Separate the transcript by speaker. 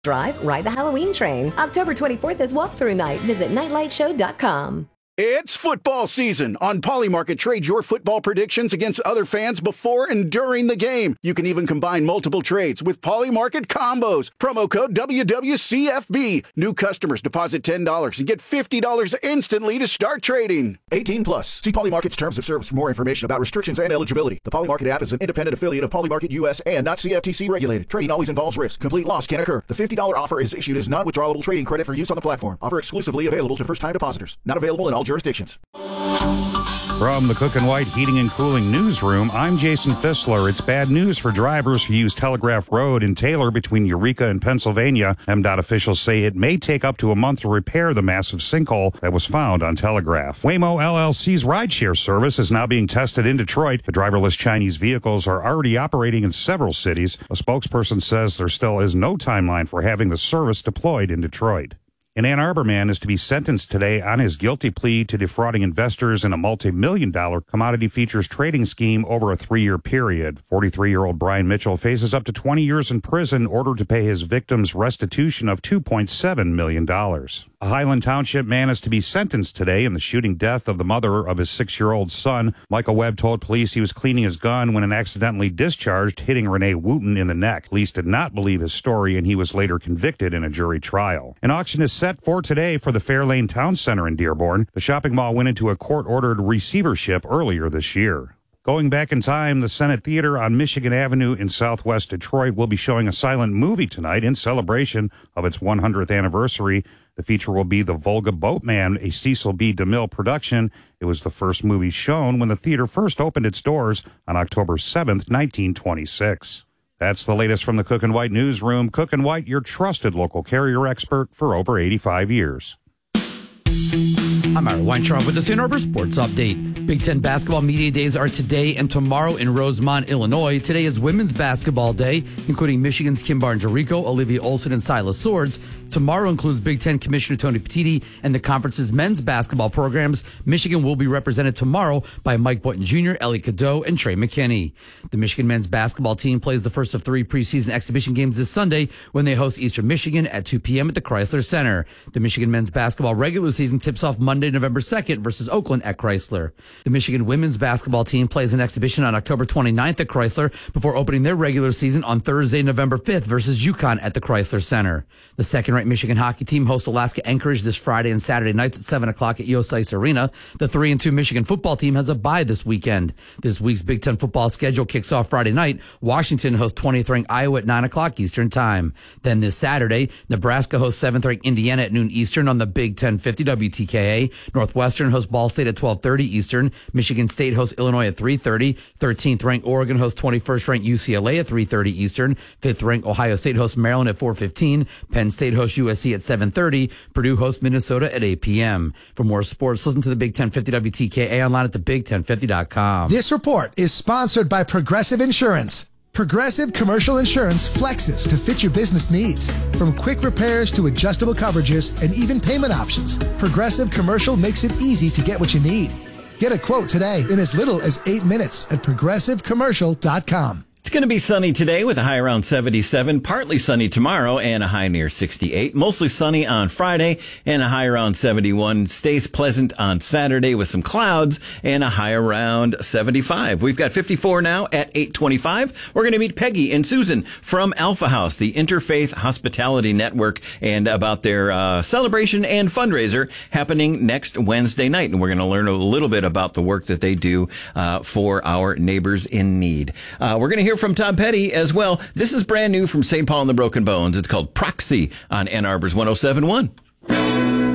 Speaker 1: Drive, ride the Halloween train. October 24th is walkthrough night. Visit nightlightshow.com.
Speaker 2: It's football season. On Polymarket, trade your football predictions against other fans before and during the game. You can even combine multiple trades with Polymarket combos. Promo code WWCFB. New customers deposit $10 and get $50 instantly to start trading. 18 plus. See Polymarket's terms of service for more information about restrictions and eligibility. The Polymarket app is an independent affiliate of Polymarket US and not CFTC regulated. Trading always involves risk. Complete loss can occur. The $50 offer is issued as non-withdrawable trading credit for use on the platform. Offer exclusively available to first-time depositors. Not available in all jurisdictions.
Speaker 3: From the Cook and White Heating and Cooling Newsroom, I'm Jason Fissler. It's bad news for drivers who use Telegraph Road in Taylor between Eureka and Pennsylvania. MDOT officials say it may take up to a month to repair the massive sinkhole that was found on Telegraph. Waymo LLC's rideshare service is now being tested in Detroit. The driverless Chinese vehicles are already operating in several cities. A spokesperson says there still is no timeline for having the service deployed in Detroit. An Ann Arbor man is to be sentenced today on his guilty plea to defrauding investors in a multi-million-dollar commodity futures trading scheme over a 3-year period. 43-year-old Brian Mitchell faces up to 20 years in prison ordered to pay his victims restitution of $2.7 million. A Highland Township man is to be sentenced today in the shooting death of the mother of his 6-year-old son. Michael Webb told police he was cleaning his gun when it accidentally discharged, hitting Renee Wooten in the neck. Police did not believe his story, and he was later convicted in a jury trial. An auction is set for today for the Fairlane Town Center in Dearborn. The shopping mall went into a court-ordered receivership earlier this year. Going back in time, the Senate Theater on Michigan Avenue in southwest Detroit will be showing a silent movie tonight in celebration of its 100th anniversary. The feature will be The Volga Boatman, a Cecil B. DeMille production. It was the first movie shown when the theater first opened its doors on October 7th, 1926. That's the latest from the Cook and White Newsroom. Cook and White, your trusted local carrier expert for over 85 years.
Speaker 4: I'm Ira Weintraub with the St. Arbor Sports Update. Big Ten basketball media days are today and tomorrow in Rosemont, Illinois. Today is Women's Basketball Day, including Michigan's Kim Barnes-Arico, Olivia Olson, and Silas Swords. Tomorrow includes Big Ten Commissioner Tony Petitti and the conference's men's basketball programs. Michigan will be represented tomorrow by Mike Boynton Jr., Ellie Cadeau, and Trey McKinney. The Michigan men's basketball team plays the first of 3 preseason exhibition games this Sunday when they host Eastern Michigan at 2 p.m. at the Chrysler Center. The Michigan men's basketball regular season tips off Monday, November 2nd versus Oakland at Chrysler. The Michigan women's basketball team plays an exhibition on October 29th at Chrysler before opening their regular season on Thursday, November 5th versus UConn at the Chrysler Center. The second-ranked Michigan hockey team hosts Alaska Anchorage this Friday and Saturday nights at 7 o'clock at Yost Ice Arena. The 3-2 Michigan football team has a bye this weekend. This week's Big Ten football schedule kicks off Friday night. Washington hosts 20th-ranked Iowa at 9 o'clock Eastern Time. Then this Saturday, Nebraska hosts 7th-ranked Indiana at noon Eastern on the Big Ten 50 WTKA. Northwestern hosts Ball State at 12:30 Eastern. Michigan State hosts Illinois at 3:30. 13th-ranked Oregon hosts 21st-ranked UCLA at 3:30 Eastern. 5th-ranked Ohio State hosts Maryland at 4:15. Penn State hosts USC at 7:30. Purdue hosts Minnesota at 8 p.m. For more sports, listen to the Big Ten 50 WTKA online at thebig1050.com.
Speaker 5: This report is sponsored by Progressive Insurance. Progressive Commercial Insurance flexes to fit your business needs. From quick repairs to adjustable coverages and even payment options, Progressive Commercial makes it easy to get what you need. Get a quote today in as little as 8 minutes at progressivecommercial.com.
Speaker 6: It's going to be sunny today with a high around 77, partly sunny tomorrow and a high near 68. Mostly sunny on Friday and a high around 71. Stays pleasant on Saturday with some clouds and a high around 75. We've got 54 now at 8:25. We're going to meet Peggy and Susan from Alpha House, the Interfaith Hospitality Network, and about their celebration and fundraiser happening next Wednesday night. And we're going to learn a little bit about the work that they do for our neighbors in need. We're going to hear from Tom Petty as well. This is brand new from St. Paul and the Broken Bones. It's called Proxy on Ann Arbor's 107.1.